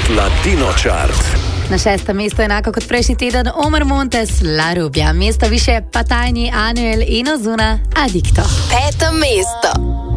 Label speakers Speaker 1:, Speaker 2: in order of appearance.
Speaker 1: Latino Chart.
Speaker 2: Na 6. mestu enako kot prejšnji teden Omar Montes, La Rubia. Mesto više pa Tajni, Anuel in Ozuna, Adicto.
Speaker 3: 5. mesto.